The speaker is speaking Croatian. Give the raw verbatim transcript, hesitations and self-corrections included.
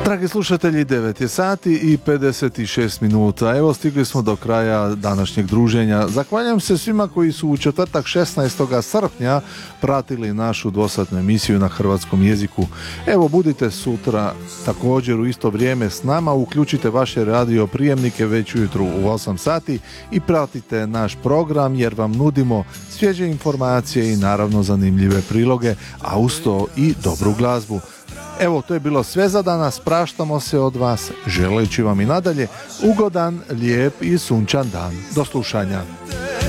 Dragi slušatelji, devet je sati i pedeset šest minuta. Evo, stigli smo do kraja današnjeg druženja. Zahvaljujem se svima koji su u četvrtak šesnaestog srpnja pratili našu dvosatnu emisiju na hrvatskom jeziku. Evo, budite sutra također u isto vrijeme s nama, uključite vaše radio prijemnike već ujutru u osam sati i pratite naš program jer vam nudimo svježe informacije i naravno zanimljive priloge, a uz to i dobru glazbu. Evo, to je bilo sve za danas, praštamo se od vas, želeći vam i nadalje ugodan, lijep i sunčan dan. Do slušanja.